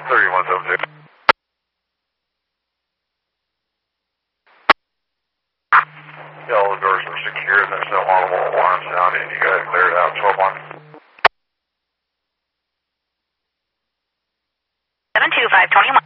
3172. Yeah, all the doors are secured. There's no audible alarm sounding. You got it cleared out. 12-1. 72521.